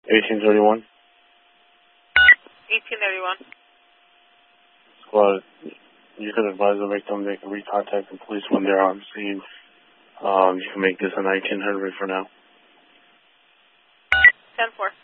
1831. 1831. Squad, you can advise the victim they can recontact the police when they're on scene. You can make this a 1900 for now. 10-4.